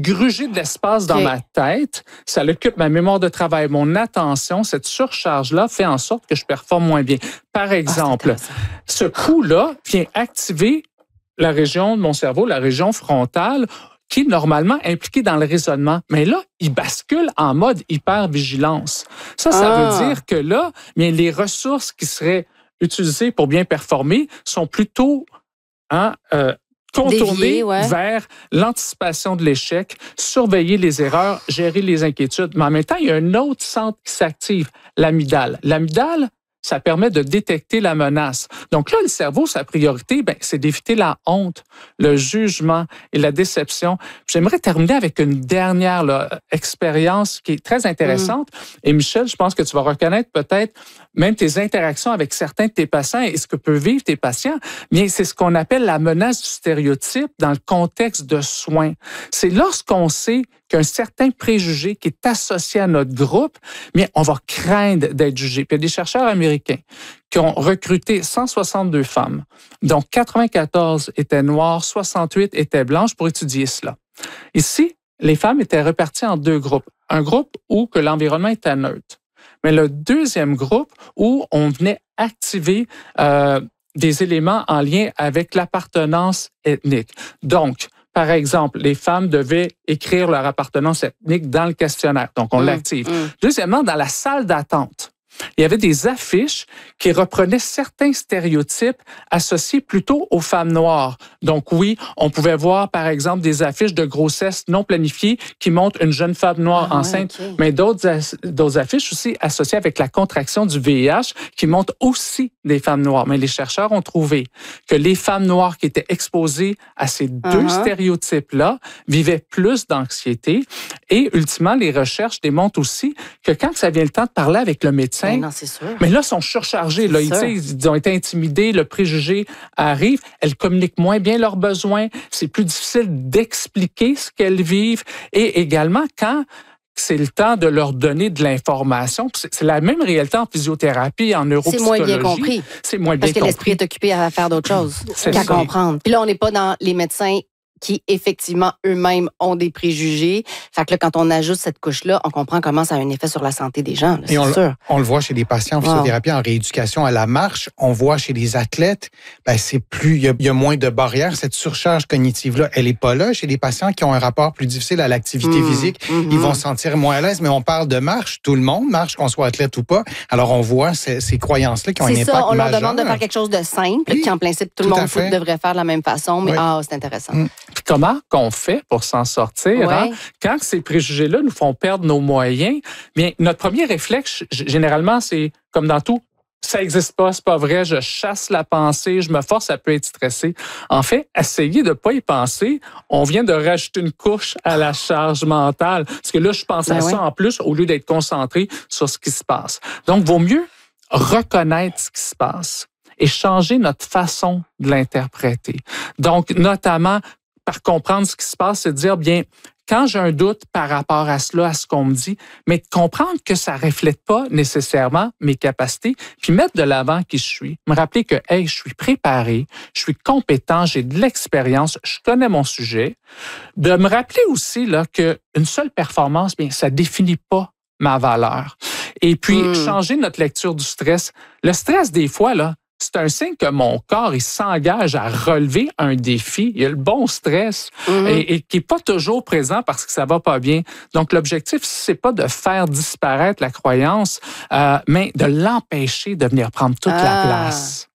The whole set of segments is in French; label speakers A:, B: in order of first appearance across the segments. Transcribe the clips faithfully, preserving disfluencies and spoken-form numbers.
A: gruger de l'espace okay. dans ma tête, ça occupe ma mémoire de travail, mon attention. Cette surcharge-là fait en sorte que je performe moins bien. Par exemple, ah, ce coup-là vient activer la région de mon cerveau, la région frontale, qui est normalement impliqué dans le raisonnement. Mais là, il bascule en mode hypervigilance. Ça, ça ah. veut dire que là, bien, les ressources qui seraient utilisées pour bien performer sont plutôt hein, euh, contournées Dévier, ouais. vers l'anticipation de l'échec, surveiller les erreurs, gérer les inquiétudes. Mais en même temps, il y a un autre centre qui s'active, l'amygdale. L'amygdale, ça permet de détecter la menace. Donc là, le cerveau, sa priorité, ben, c'est d'éviter la honte, le jugement et la déception. J'aimerais terminer avec une dernière là, expérience qui est très intéressante. Mmh. Et Michel, je pense que tu vas reconnaître peut-être même tes interactions avec certains de tes patients et ce que peuvent vivre tes patients. Bien, c'est ce qu'on appelle la menace du stéréotype dans le contexte de soins. C'est lorsqu'on sait qu'un certain préjugé qui est associé à notre groupe, bien, on va craindre d'être jugé. Puis il y a des chercheurs américains qui ont recruté cent soixante-deux femmes, dont quatre-vingt-quatorze étaient noires, soixante-huit étaient blanches pour étudier cela. Ici, les femmes étaient reparties en deux groupes. Un groupe où que l'environnement était neutre, mais le deuxième groupe où on venait activer euh, des éléments en lien avec l'appartenance ethnique. Donc, par exemple, les femmes devaient écrire leur appartenance ethnique dans le questionnaire. Donc, on mmh, l'active. Mmh. Deuxièmement, dans la salle d'attente, il y avait des affiches qui reprenaient certains stéréotypes associés plutôt aux femmes noires. Donc oui, on pouvait voir par exemple des affiches de grossesse non planifiée qui montrent une jeune femme noire ah, enceinte, ouais, okay. mais d'autres, d'autres affiches aussi associées avec la contraction du V I H qui montrent aussi des femmes noires. Mais les chercheurs ont trouvé que les femmes noires qui étaient exposées à ces deux uh-huh. stéréotypes-là vivaient plus d'anxiété et ultimement, les recherches démontrent aussi que quand ça vient le temps de parler avec le médecin,
B: mais non, c'est sûr.
A: Mais là, ils sont surchargés. Là, ils, ils ont été intimidés, le préjugé arrive. Elles communiquent moins bien leurs besoins. C'est plus difficile d'expliquer ce qu'elles vivent. Et également, quand c'est le temps de leur donner de l'information, c'est, c'est la même réalité en physiothérapie, en neuropsychologie.
B: C'est moins bien compris.
A: C'est moins bien
B: Parce que
A: compris.
B: l'esprit est occupé à faire d'autres choses
A: c'est
B: qu'à
A: ça. comprendre.
B: Puis là, on n'est pas dans les médecins qui, effectivement, eux-mêmes ont des préjugés. Fait que là, quand on ajoute cette couche-là, on comprend comment ça a un effet sur la santé des gens, là, c'est
C: Et on,
B: sûr.
C: On le voit chez des patients en physiothérapie, wow. en rééducation à la marche. On voit chez les athlètes, ben c'est plus, il y, y a moins de barrières. Cette surcharge cognitive-là, elle est pas là. Chez des patients qui ont un rapport plus difficile à l'activité mmh, physique, mmh. ils vont se sentir moins à l'aise. Mais on parle de marche, tout le monde marche, qu'on soit athlète ou pas. Alors, on voit ces, ces croyances-là qui ont
B: c'est
C: un
B: ça,
C: impact
B: on leur
C: majeur.
B: demande de faire quelque chose de simple, oui, qui en principe, tout, tout le monde tout devrait faire de la même façon. Mais oui. ah, c'est intéressant. Mmh.
A: Puis comment qu'on fait pour s'en sortir? Ouais. Hein? Quand ces préjugés-là nous font perdre nos moyens, bien, notre premier réflexe, généralement, c'est comme dans tout, ça n'existe pas, c'est pas vrai, je chasse la pensée, je me force à peu être stressé. En fait, essayer de ne pas y penser, on vient de rajouter une couche à la charge mentale. Parce que là, je pense ben à ouais. ça en plus, au lieu d'être concentré sur ce qui se passe. Donc, vaut mieux reconnaître ce qui se passe et changer notre façon de l'interpréter. Donc, notamment, par comprendre ce qui se passe, c'est de dire, bien, quand j'ai un doute par rapport à cela, à ce qu'on me dit, mais de comprendre que ça ne reflète pas nécessairement mes capacités, puis mettre de l'avant qui je suis. Me rappeler que, hey, je suis préparé, je suis compétent, j'ai de l'expérience, je connais mon sujet. De me rappeler aussi là, qu'une seule performance, bien, ça ne définit pas ma valeur. Et puis, mmh. changer notre lecture du stress. Le stress, des fois, là, c'est un signe que mon corps il s'engage à relever un défi. Il y a le bon stress mmh. et, et qui n'est pas toujours présent parce que ça va pas bien. Donc, l'objectif, c'est pas de faire disparaître la croyance, euh, mais de l'empêcher de venir prendre toute ah. la place.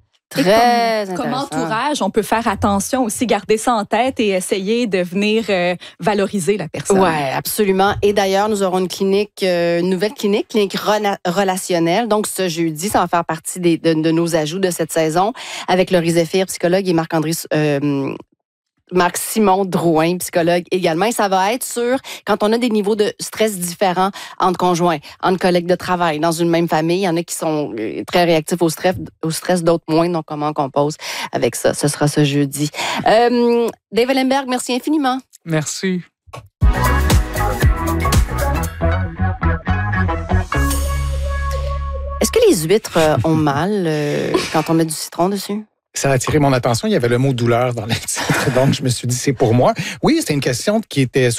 D: Très comme, comme entourage, on peut faire attention aussi, garder ça en tête et essayer de venir euh, valoriser la personne.
B: Oui, absolument. Et d'ailleurs, nous aurons une clinique, euh, une nouvelle clinique, clinique rela- relationnelle. Donc, ce jeudi, ça va faire partie des, de, de nos ajouts de cette saison avec Laurie Zéphir, psychologue, et Marc-André euh, Marc-Simon Drouin, psychologue également. Et ça va être sur quand on a des niveaux de stress différents entre conjoints, entre collègues de travail, dans une même famille. Il y en a qui sont très réactifs au stress, au stress d'autres moins. Donc, comment on compose avec ça? Ce sera ce jeudi. Euh, Dave Ellenberg, merci infiniment.
A: Merci.
B: Est-ce que les huîtres ont mal euh, quand on met du citron dessus?
C: Ça a attiré mon attention. Il y avait le mot douleur dans le titre, donc je me suis dit, c'est pour moi. Oui, c'était une question qui était